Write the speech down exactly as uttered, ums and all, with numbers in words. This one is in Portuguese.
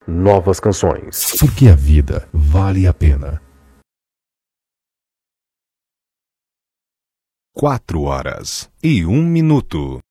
novas canções. Porque a vida vale a pena. Quatro horas e um minuto.